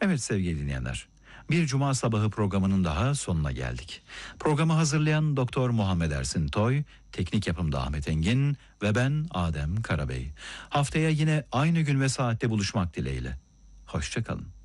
Evet sevgili dinleyenler, bir cuma sabahı programının daha sonuna geldik. Programı hazırlayan Doktor Muhammed Ersin Toy, teknik yapımda Ahmet Engin ve ben Adem Karabey. Haftaya yine aynı gün ve saatte buluşmak dileğiyle. Hoşça kalın.